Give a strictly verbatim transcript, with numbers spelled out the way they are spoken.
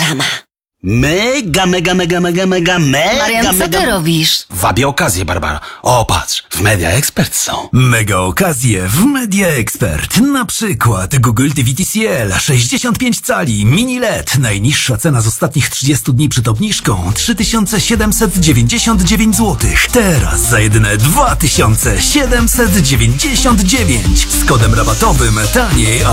reklama. Mega, mega, mega, mega, mega, mega, Marian, co mega... ty robisz? Wabię okazję, Barbara. O, patrz, w Media Expert są. Mega okazje w Media Expert. Na przykład Google T V T C L sześćdziesiąt pięć cali mini L E D. Najniższa cena z ostatnich trzydziestu dni przed obniżką trzy tysiące siedemset dziewięćdziesiąt dziewięć złotych. Teraz za jedyne dwa tysiące siedemset dziewięćdziesiąt dziewięć. Z kodem rabatowym taniej